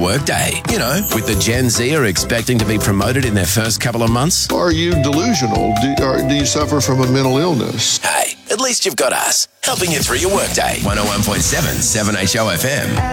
workday. You know, with the Gen Z are expecting to be promoted in their first couple of months. Are you delusional? Do you suffer from a mental illness? Hey, at least you've got us, helping you through your workday. 101.7 7HO FM.